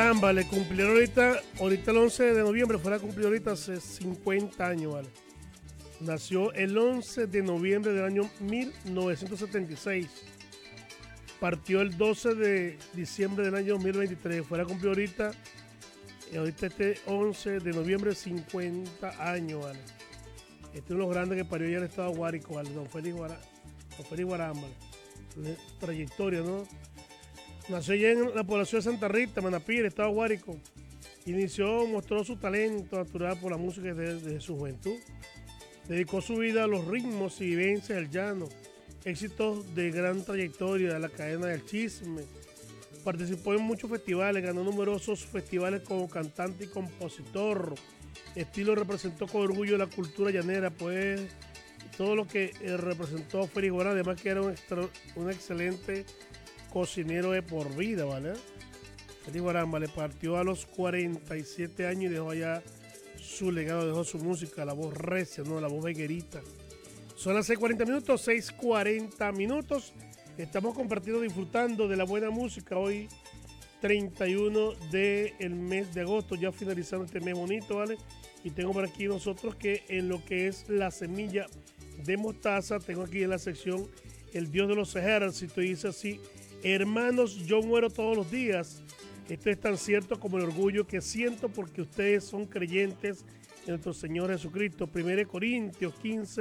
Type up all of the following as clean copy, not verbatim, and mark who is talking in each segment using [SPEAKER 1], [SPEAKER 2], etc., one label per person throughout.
[SPEAKER 1] Caramba, le cumplieron ahorita el 11 de noviembre, fuera a cumplir ahorita hace 50 años, ¿vale? Nació el 11 de noviembre del año 1976. Partió el 12 de diciembre del año 2023. Fuera a cumplir ahorita este 11 de noviembre, 50 años, ¿vale? Este es uno de los grandes que parió ya el estado de Guárico, ¿vale? Don Félix Guarán, ¿vale? Una trayectoria, ¿no? Nació ya en la población de Santa Rita, Manapí, el estado de Guárico. Mostró su talento natural por la música desde su juventud. Dedicó su vida a los ritmos y vivencias del llano. Éxitos de gran trayectoria de la cadena del chisme. Participó en muchos festivales, ganó numerosos festivales como cantante y compositor. Estilo representó con orgullo la cultura llanera, pues todo lo que representó Félix Guarán, además que era un excelente cocinero de por vida, ¿vale? Félix Guarán, ¿vale? Partió a los 47 años y dejó allá su legado, dejó su música, la voz recia, ¿no? La voz veguerita. Son las 6:40 minutos. Estamos compartiendo, disfrutando de la buena música hoy, 31 del mes de agosto, ya finalizando este mes bonito, ¿vale? Y tengo por aquí nosotros que en lo que es la semilla de mostaza, tengo aquí en la sección El Dios de los Ejércitos, y dice así: hermanos, yo muero todos los días. Esto es tan cierto como el orgullo que siento porque ustedes son creyentes en nuestro Señor Jesucristo. 1 Corintios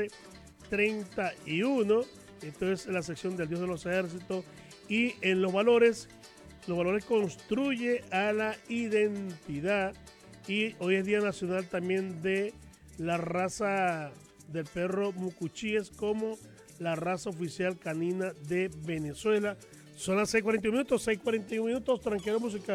[SPEAKER 1] 15:31. Esto es la sección del Dios de los Ejércitos. Y en los valores construye a la identidad. Y hoy es Día Nacional también de la raza del perro Mucuchíes como la raza oficial canina de Venezuela. Son las 6:41 minutos, tranquilo musical.